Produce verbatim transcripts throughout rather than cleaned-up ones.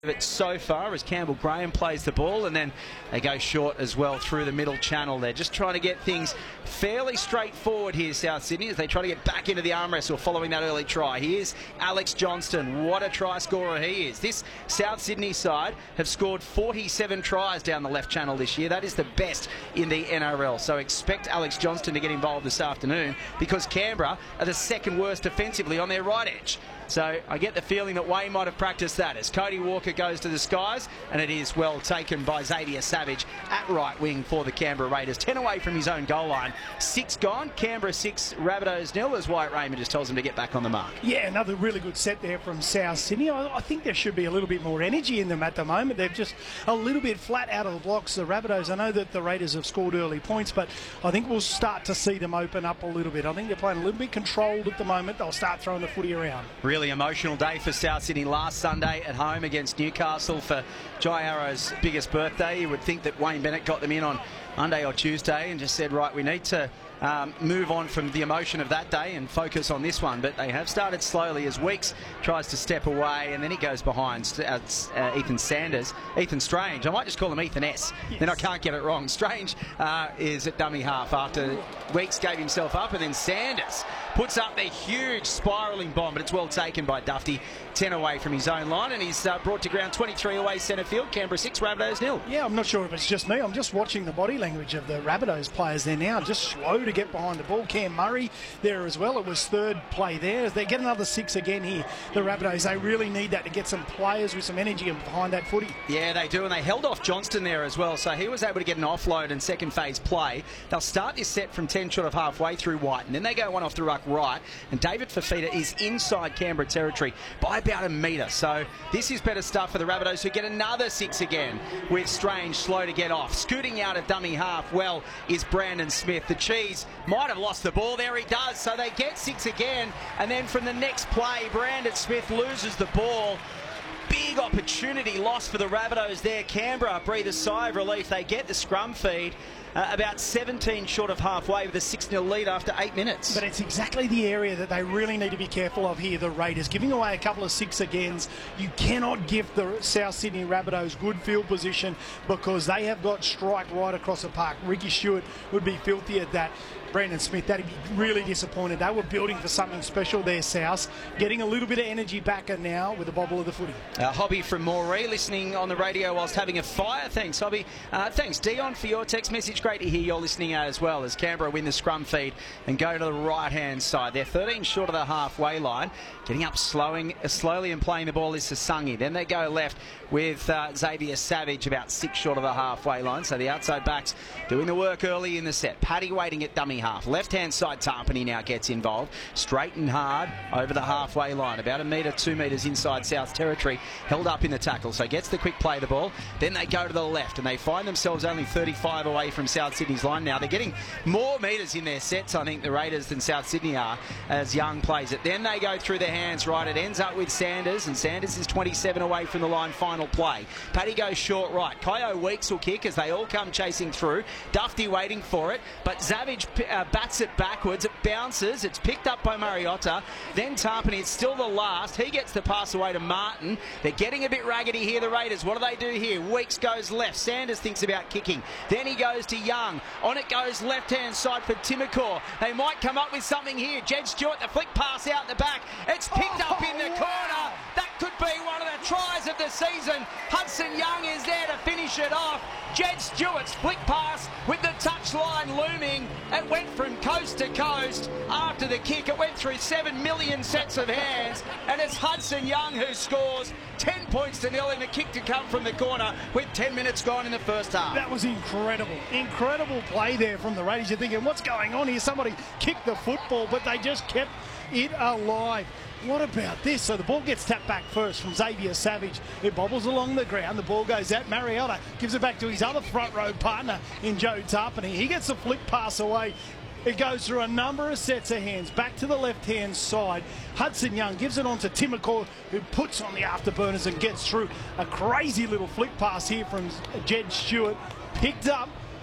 it so far as Campbell Graham plays the ball, and then they go short as well through the middle channel. They're just trying to get things fairly straightforward here, South Sydney, as they try to get back into the arm wrestle following that early try. Here's Alex Johnston. What a try scorer he is. This South Sydney side have scored forty-seven tries down the left channel this year. That is the best in the N R L. So expect Alex Johnston to get involved this afternoon, because Canberra are the second worst defensively on their right edge. So I get the feeling that Wayne might have practiced that as Cody Walker goes to the skies, and it is well taken by Xavier Savage at right wing for the Canberra Raiders. ten away from his own goal line. Six gone. Canberra six, Rabbitohs nil, as Wyatt Raymond just tells him to get back on the mark. Yeah, another really good set there from South Sydney. I, I think there should be a little bit more energy in them at the moment. They're just a little bit flat out of the blocks, the Rabbitohs. I know that the Raiders have scored early points, but I think we'll start to see them open up a little bit. I think they're playing a little bit controlled at the moment. They'll start throwing the footy around. Really emotional day for South Sydney last Sunday at home against Newcastle for Jai Arrow's biggest birthday. You would think that Wayne Bennett got them in on Monday or Tuesday and just said, right, we need to um, move on from the emotion of that day and focus on this one. But they have started slowly as Weeks tries to step away, and then he goes behind uh, uh, Ethan Sanders. Ethan Strange. I might just call him Ethan S. Yes. Then I can't get it wrong. Strange uh, is at dummy half after Weeks gave himself up, and then Sanders puts up the huge spiralling bomb, but it's well taken by Dufty. ten away from his own line, and he's uh, brought to ground twenty-three away centre field. Canberra six, Rabbitohs nil. Yeah, I'm not sure if it's just me. I'm just watching the body language of the Rabbitohs players there now. Just slow to get behind the ball. Cam Murray there as well. It was third play there. As they get another six again here, the Rabbitohs, they really need that to get some players with some energy behind that footy. Yeah, they do, and they held off Johnston there as well, so he was able to get an offload and second phase play. They'll start this set from ten short of halfway through White, and then they go one off the ruck right, and David Fafita is inside Canberra territory by about a metre. So this is better stuff for the Rabbitohs, who get another six again with Strange slow to get off. Scooting out of dummy half well is Brandon Smith. The Cheese might have lost the ball. There he does. So they get six again, and then from the next play, Brandon Smith loses the ball. Big opportunity lost for the Rabbitohs there. Canberra breathe a sigh of relief. They get the scrum feed. Uh, about seventeen short of halfway with a six nil lead after eight minutes. But it's exactly the area that they really need to be careful of here, the Raiders. Giving away a couple of six agains. You cannot give the South Sydney Rabbitohs good field position, because they have got strike right across the park. Ricky Stewart would be filthy at that. Brandon Smith, that'd be really disappointed. They were building for something special there, South. Getting a little bit of energy back now with the bobble of the footy. Uh, Hobby from Moree, listening on the radio whilst having a fire. Thanks, Hobby. Uh, thanks, Dion, for your text message. Great to hear you're listening as well, as Canberra win the scrum feed and go to the right-hand side. They're thirteen short of the halfway line. Getting up slowing, uh, slowly and playing the ball is Sasungi. Then they go left with uh, Xavier Savage about six short of the halfway line. So the outside backs doing the work early in the set. Paddy waiting at dummy half. Left-hand side, Tarpany now gets involved. Straight and hard over the halfway line. About a metre, two metres inside South territory. Held up in the tackle. So gets the quick play the ball. Then they go to the left, and they find themselves only thirty-five away from South Sydney's line now. They're getting more metres in their sets, I think, the Raiders than South Sydney are, as Young plays it. Then they go through their hands right. It ends up with Sanders, and Sanders is twenty-seven away from the line. Final play. Paddy goes short right. Kyo Weeks will kick as they all come chasing through. Dufty waiting for it, but Savage uh, bats it backwards. It bounces. It's picked up by Mariota. Then Tarpany. It's still the last. He gets the pass away to Martin. They're getting a bit raggedy here, the Raiders. What do they do here? Weeks goes left. Sanders thinks about kicking. Then he goes to Young. On it goes left-hand side for Timokor. They might come up with something here. Jed Stewart, the flick pass out the back. It's picked up in the corner. That could be one of the tries of the season. Hudson Young is there to finish it off. Jed Stewart's flick pass with the touchline looming. It went from coast to coast after the kick. It went through seven million sets of hands, and it's Hudson Young who scores. ten points to nil in the kick to come from the corner with ten minutes gone in the first half. That was incredible. Incredible play there from the Raiders. You're thinking, what's going on here? Somebody kicked the football, but they just kept it alive. What about this? So the ball gets tapped back first from Xavier Savage. It bobbles along the ground. The ball goes out. Mariota gives it back to his other front row partner in Joe Tarpany. He gets a flick pass away. It goes through a number of sets of hands back to the left-hand side. Hudson Young gives it on to Timokor, who puts on the afterburners and gets through. A crazy little flick pass here from Jed Stewart. Picked up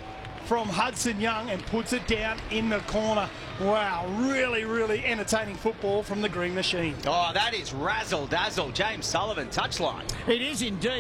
from Hudson Young and puts it down in the corner. Wow, really, really entertaining football from the Green Machine. Oh, that is razzle-dazzle. James Sullivan, touchline. It is indeed.